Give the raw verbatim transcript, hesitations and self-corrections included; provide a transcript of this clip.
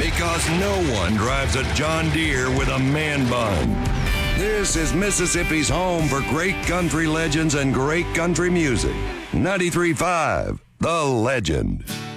because no one drives a John Deere with a man bun. This is Mississippi's home for great country legends and great country music. ninety-three point five, The Legend.